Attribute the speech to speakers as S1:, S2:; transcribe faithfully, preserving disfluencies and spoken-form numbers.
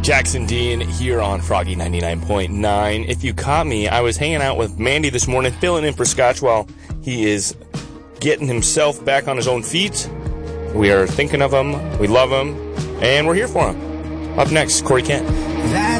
S1: Jackson Dean here on Froggy ninety-nine point nine. If you caught me, I was hanging out with Mandy this morning, filling in for Scotch while he is getting himself back on his own feet. We are thinking of him, we love him, and we're here for him. Up next, Corey Kent.
S2: That